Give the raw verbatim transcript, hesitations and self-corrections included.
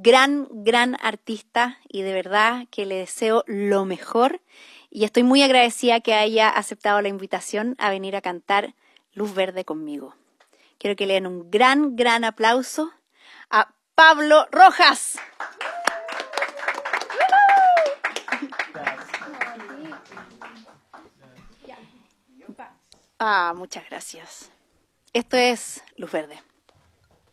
gran, gran artista y de verdad que le deseo lo mejor. Y estoy muy agradecida que haya aceptado la invitación a venir a cantar Luz Verde conmigo. Quiero que le den un gran, gran aplauso a Pablo Rojas. Ah, muchas gracias. Esto es Luz Verde.